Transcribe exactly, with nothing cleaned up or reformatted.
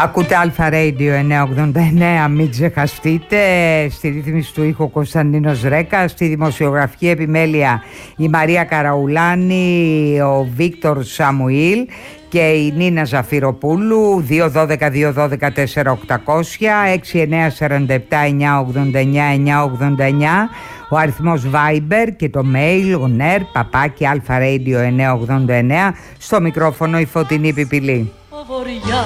Ακούτε Αλφα Radio εννιακόσια ογδόντα εννέα, μην ξεχαστείτε. Στη ρύθμιση του ήχου Κωνσταντίνος Ρέκα, στη δημοσιογραφική επιμέλεια η Μαρία Καραουλάνη, ο Βίκτορ Σαμουήλ και η Νίνα Ζαφυροπούλου. Δύο δώδεκα δύο δώδεκα τέσσερα οκτακόσια, έξι εννιά τέσσερα επτά εννιά ογδόντα εννιά εννιά ογδόντα εννιά, ο αριθμός Viber και το mail ονέρ παπάκι αλφα radio εννιακόσια ογδόντα εννέα. Στο μικρόφωνο η Φωτεινή Πιπηλή.